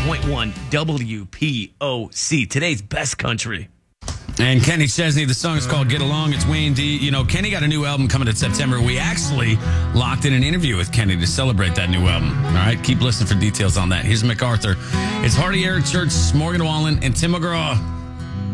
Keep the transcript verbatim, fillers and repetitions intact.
point one W P O C. Today's best country. And Kenny Chesney, the song is called Get Along. It's Wayne D. You know, Kenny got a new album coming in September. We actually locked in an interview with Kenny to celebrate that new album. All right, keep listening for details on that. Here's MacArthur. It's Hardy, Eric Church, Morgan Wallen, and Tim McGraw.